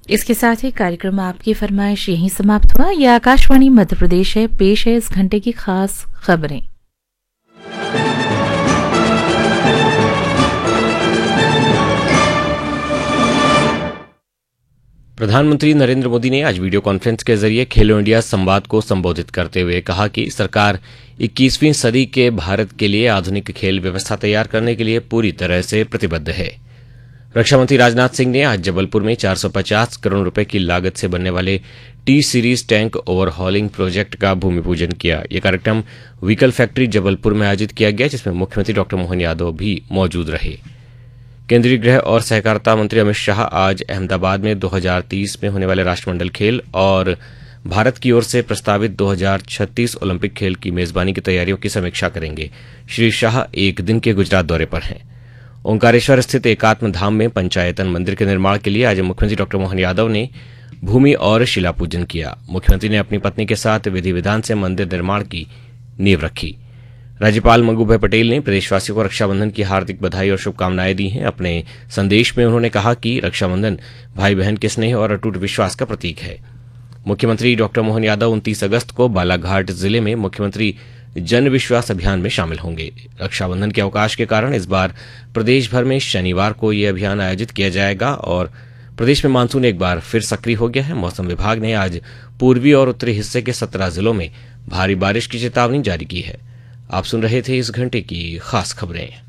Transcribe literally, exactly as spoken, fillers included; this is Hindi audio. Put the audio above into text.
इसके साथ ही कार्यक्रम आपकी फरमाइश यहीं समाप्त हुआ। यह आकाशवाणी मध्य प्रदेश है। पेश है इस घंटे की खास खबरें। प्रधानमंत्री नरेंद्र मोदी ने आज वीडियो कॉन्फ्रेंस के जरिए खेलो इंडिया संवाद को संबोधित करते हुए कहा कि सरकार इक्कीसवीं सदी के भारत के लिए आधुनिक खेल व्यवस्था तैयार करने के लिए पूरी तरह से प्रतिबद्ध है। रक्षा मंत्री राजनाथ सिंह ने आज जबलपुर में चार सौ पचास करोड़ रुपए की लागत से बनने वाले T series tank overhauling project का भूमि पूजन किया। यह कार्यक्रम व्हीकल फैक्ट्री जबलपुर में आयोजित किया गया, जिसमें मुख्यमंत्री डॉक्टर मोहन यादव भी मौजूद रहे। केंद्रीय गृह और सहकारिता मंत्री अमित शाह आज अहमदाबाद में दो हज़ार तीस में होने वाले राष्ट्रमंडल खेल और भारत की ओर से प्रस्तावित दो हज़ार छत्तीस ओलंपिक खेल की मेजबानी की तैयारियों की समीक्षा करेंगे। श्री शाह एक दिन के गुजरात दौरे पर हैं। ओंकारेश्वर स्थित एकात्म धाम में पंचायतन मंदिर के निर्माण के लिए आज मुख्यमंत्री डॉक्टर मोहन यादव ने भूमि और शिला पूजन किया। मुख्यमंत्री ने अपनी पत्नी के साथ विधि विधान से मंदिर निर्माण की नींव रखी। राज्यपाल मंगूभाई पटेल ने प्रदेशवासियों को रक्षाबंधन की हार्दिक बधाई और शुभकामनाएं दी हैं। अपने संदेश में उन्होंने कहा कि रक्षाबंधन भाई बहन के स्नेह और अटूट विश्वास का प्रतीक है। मुख्यमंत्री डॉक्टर मोहन यादव उनतीस अगस्त को बालाघाट जिले में मुख्यमंत्री जन विश्वास अभियान में शामिल होंगे। रक्षाबंधन के अवकाश के कारण इस बार प्रदेश भर में शनिवार को यह अभियान आयोजित किया जाएगा और प्रदेश में मानसून एक बार फिर सक्रिय हो गया है। मौसम विभाग ने आज पूर्वी और उत्तरी हिस्से के सत्रह जिलों में भारी बारिश की चेतावनी जारी की है। आप सुन रहे थे इस घंटे की खास खबरें।